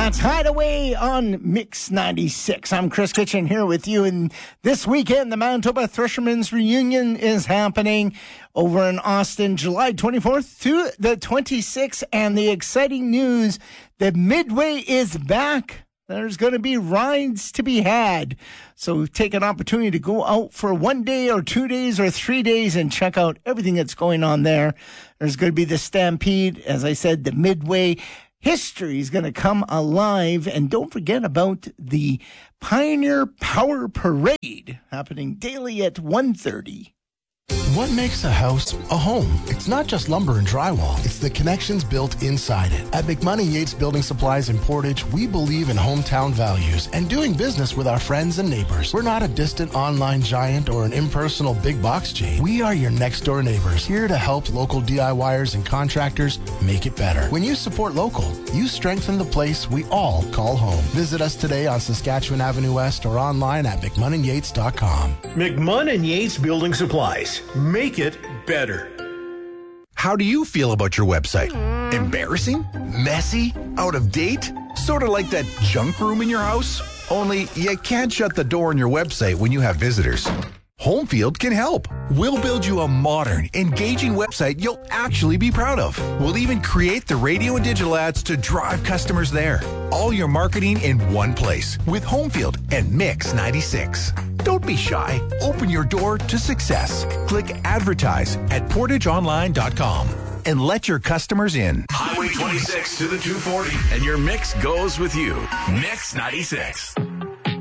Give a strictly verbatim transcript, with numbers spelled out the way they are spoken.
That's Hideaway on Mix ninety-six. I'm Chris Kitchen here with you. And this weekend, the Manitoba Threshermen's Reunion is happening over in Austin, July twenty-fourth to the twenty-sixth. And the exciting news that Midway is back. There's going to be rides to be had. So take an opportunity to go out for one day or two days or three days and check out everything that's going on there. There's going to be the Stampede. As I said, the Midway history is going to come alive. And don't forget about the Pioneer Power Parade happening daily at one thirty. What makes a house a home? It's not just lumber and drywall. It's the connections built inside it. At McMoney Yates Building Supplies in Portage, we believe in hometown values and doing business with our friends and neighbors. We're not a distant online giant or an impersonal big box chain. We are your next door neighbors, here to help local DIYers and contractors make it better. When you support local, you strengthen the place we all call home. Visit us today on Saskatchewan Avenue West or online at mcmunn yates dot com. McMunn Yates Building Supplies. Make it better. How do you feel about your website? Embarrassing? Messy? Out of date? Sort of like that junk room in your house? Only you can't shut the door on your website when you have visitors. Homefield can help. We'll build you a modern, engaging website you'll actually be proud of. We'll even create the radio and digital ads to drive customers there. All your marketing in one place with Homefield and Mix ninety-six. Don't be shy. Open your door to success. Click advertise at portage online dot com and let your customers in. Highway twenty-six to the two forty, and your mix goes with you. Mix ninety-six.